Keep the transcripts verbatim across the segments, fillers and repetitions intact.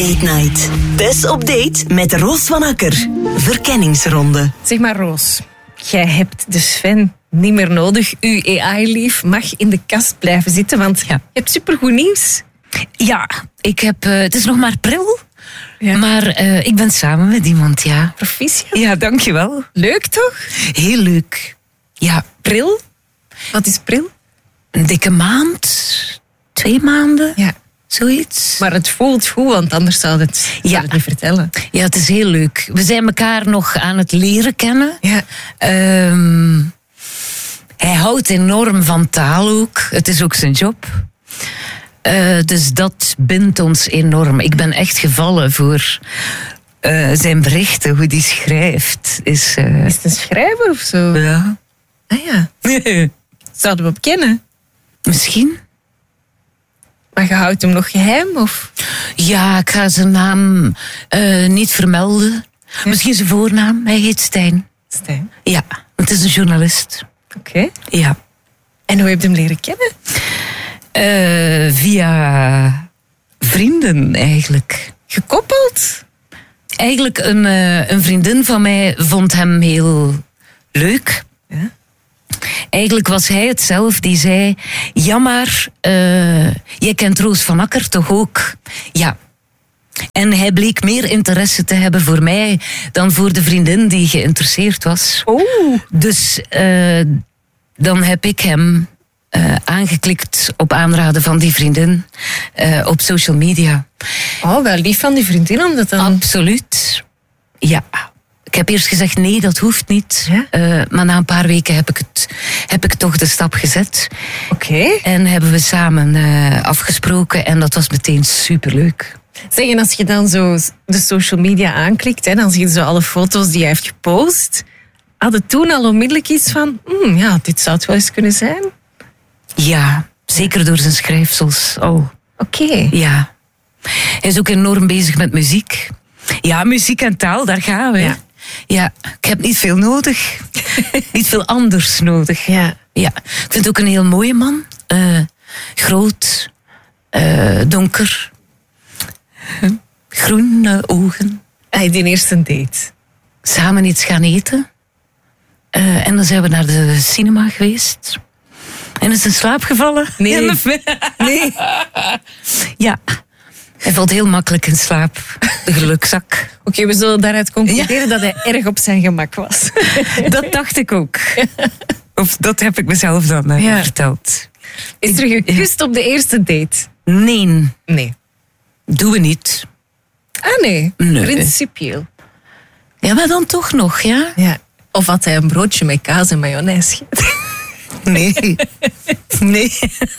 Date Night. Tess op date met Roos van Akker. Verkenningsronde. Zeg maar Roos, jij hebt de Sven niet meer nodig. Uw A I-lief mag in de kast blijven zitten, want ja. je hebt supergoed nieuws. Ja, ik heb, uh, het is nog maar pril, Ja. maar uh, ik ben samen met iemand, ja. Proficiat. Ja, dankjewel. Leuk toch? Heel leuk. Ja, Pril? Wat is pril? een dikke maand, twee maanden, Ja. zoiets. Maar het voelt goed, want anders zou het, zou Ja. het niet vertellen. Ja, het is heel leuk. We zijn elkaar nog aan het leren kennen. Ja. Um, hij houdt enorm van taal ook. Het is ook zijn job. Uh, dus dat bindt ons enorm. Ik ben echt gevallen voor uh, zijn berichten, hoe die schrijft. Is, uh, Is het een schrijver of zo? ja. Ah ja. Zouden we hem kennen? Misschien. Maar je houdt hem nog geheim, of? Ja, ik ga zijn naam uh, niet vermelden. Misschien zijn voornaam. Hij heet Stijn. Stijn. Ja, het is een journalist. Oké. Ja. En hoe heb je hem leren kennen? Uh, via vrienden eigenlijk. Gekoppeld? Eigenlijk een, uh, een vriendin van mij vond hem heel leuk. Ja. Eigenlijk was hij het zelf die zei... Ja, maar uh, jij kent Roos van Akker toch ook? Ja. En hij bleek meer interesse te hebben voor mij dan voor de vriendin die geïnteresseerd was. Oeh. Dus uh, dan heb ik hem uh, aangeklikt op aanraden van die vriendin uh, op social media. Oh, wel lief van die vriendin om dat dan... Absoluut. Ja. Ik heb eerst gezegd, nee, dat hoeft niet. Ja? Uh, maar na een paar weken heb ik, het, heb ik toch de stap gezet. Oké. En hebben we samen uh, afgesproken. En dat was meteen superleuk. Zeg, en als je dan zo de social media aanklikt, hè, dan zie je zo alle foto's die hij heeft gepost. Had het toen al onmiddellijk iets van... Mm, ja, dit zou het wel eens kunnen zijn? Ja, zeker door zijn schrijfsels. Oh, Oké. ja. Hij is ook enorm bezig met muziek. Ja, muziek en taal, daar gaan we. Ja. Ja, ik heb niet veel nodig. Niet veel anders nodig. Ja. Ja, ik vind het ook een heel mooie man. Uh, groot, uh, donker, groene ogen. Hij die eerste date. Samen iets gaan eten. Uh, en dan zijn we naar de cinema geweest. En is in slaap gevallen. Nee. In de... Nee. Ja, hij valt heel makkelijk in slaap. De gelukzak. Oké, okay, we zullen daaruit concluderen ja. dat hij erg op zijn gemak was. Dat dacht ik ook. Of dat heb ik mezelf dan uh, ja. verteld. Is er gekust op de eerste date? Nee. Nee. Doen we niet. Ah nee, nee. Principieel. Ja, maar dan toch nog, ja? Ja. Of had hij een broodje met kaas en mayonaise? Nee. Nee.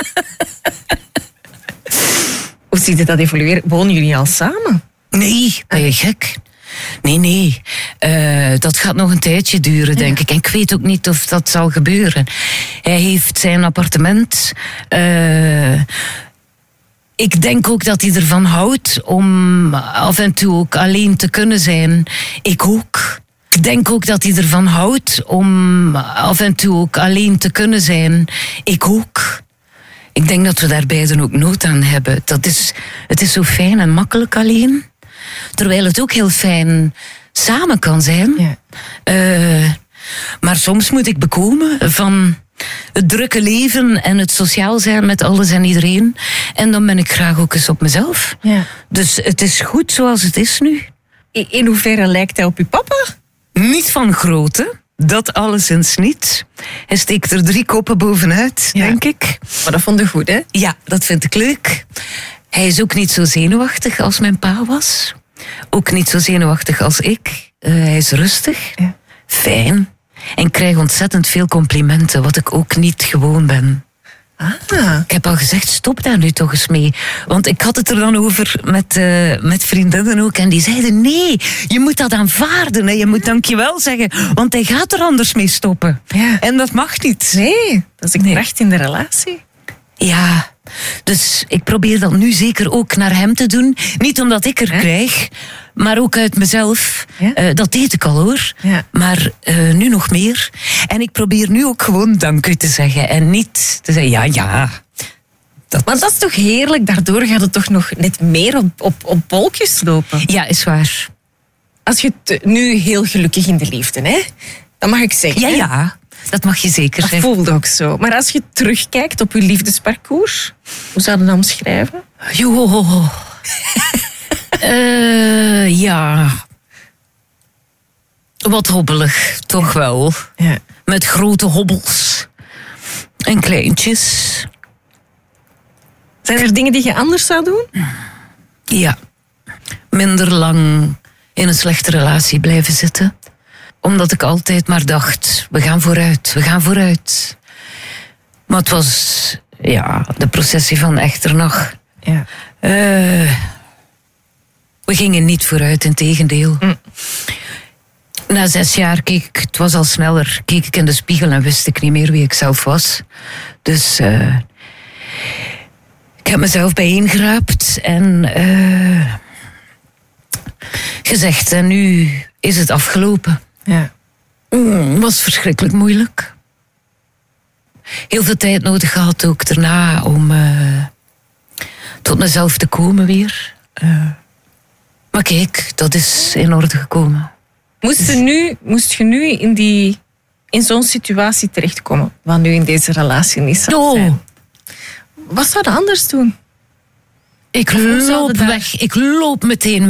Hoe ziet het dat evolueren? Wonen jullie al samen? Nee, ben je gek? Nee, nee. Uh, dat gaat nog een tijdje duren, denk ja. ik. En ik weet ook niet of dat zal gebeuren. Hij heeft zijn appartement. Uh, ik denk ook dat hij ervan houdt om af en toe ook alleen te kunnen zijn. Ik ook. Ik denk ook dat hij ervan houdt om af en toe ook alleen te kunnen zijn. Ik ook. Ik denk dat we daar beiden ook nood aan hebben. Dat is, het is zo fijn en makkelijk alleen. Terwijl het ook heel fijn samen kan zijn. Ja. Uh, maar soms moet ik bekomen van het drukke leven en het sociaal zijn met alles en iedereen. En dan ben ik graag ook eens op mezelf. Ja. Dus het is goed zoals het is nu. In hoeverre lijkt hij op uw papa? Niet van grootte. Dat alleszins niet. Hij steekt er drie koppen bovenuit, ja. denk ik. Maar dat vond je goed, hè? Ja, dat vind ik leuk. Hij is ook niet zo zenuwachtig als mijn pa was. Ook niet zo zenuwachtig als ik. Uh, hij is rustig, ja. fijn. En krijgt ontzettend veel complimenten, wat ik ook niet gewoon ben. Ah. Ik heb al gezegd, stop daar nu toch eens mee. Want ik had het er dan over met, uh, met vriendinnen ook. En die zeiden, nee, je moet dat aanvaarden. En je moet dankjewel zeggen, want hij gaat er anders mee stoppen. Ja. En dat mag niet. Nee, dat is een nee. kracht in de relatie. Ja, dus ik probeer dat nu zeker ook naar hem te doen. Niet omdat ik er ja. krijg, maar ook uit mezelf. Ja. Uh, dat deed ik al hoor. Ja. Maar uh, nu nog meer. En ik probeer nu ook gewoon dank u te zeggen. En niet te zeggen, ja, ja. Dat... Maar dat is toch heerlijk? Daardoor gaat het toch nog net meer op, op, op bolkjes lopen. Ja, is waar. Als je te, nu heel gelukkig in de liefde, hè? Dat mag ik zeggen. Ja, hè? ja. Dat mag je zeker Dat zeggen. voelt ook zo. Maar als je terugkijkt op je liefdesparcours, hoe zou je dat omschrijven? Jo. uh, ja. Wat hobbelig, toch wel. Ja. Met grote hobbels. En kleintjes. Zijn er dingen die je anders zou doen? Ja. Minder lang in een slechte relatie blijven zitten. Omdat ik altijd maar dacht, we gaan vooruit, we gaan vooruit. Maar het was, ja, de processie van Echternach. Ja. Uh, we gingen niet vooruit, integendeel. Mm. Na zes jaar keek ik, het was al sneller, keek ik in de spiegel en wist ik niet meer wie ik zelf was. Dus uh, ik heb mezelf bijeengeraapt en uh, gezegd, en nu is het afgelopen. Ja. Mm, was verschrikkelijk moeilijk. Heel veel tijd nodig gehad ook daarna om uh, tot mezelf te komen weer. Uh, maar kijk, dat is in orde gekomen. Moest je nu, moest je nu in, die, in zo'n situatie terechtkomen, wat nu in deze relatie niet zou oh. zijn? Wat zou je anders doen? Ik loop weg. Ik loop meteen